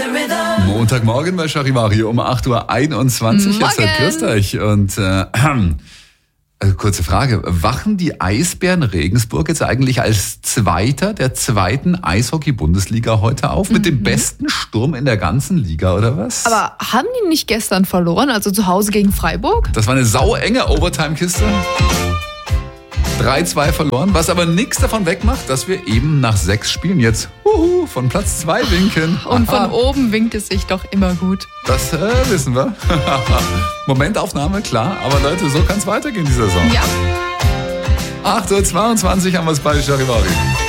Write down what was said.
Montagmorgen bei Charivari um 8.21 Uhr. Jetzt seid grüßt euch. Und kurze Frage, wachen die Eisbären Regensburg jetzt eigentlich als Zweiter der zweiten Eishockey-Bundesliga heute auf? Mit dem besten Sturm in der ganzen Liga, oder was? Aber haben die nicht gestern verloren, also zu Hause gegen Freiburg? Das war eine sauenge Overtime-Kiste. 3-2 verloren, was aber nichts davon wegmacht, dass wir eben nach 6 Spielen jetzt von Platz 2 winken. Und von oben winkt es sich doch immer gut. Das wissen wir. Momentaufnahme, klar, aber Leute, so kann es weitergehen, die Saison. Ja. 8.22 Uhr haben wir es bei Charivari.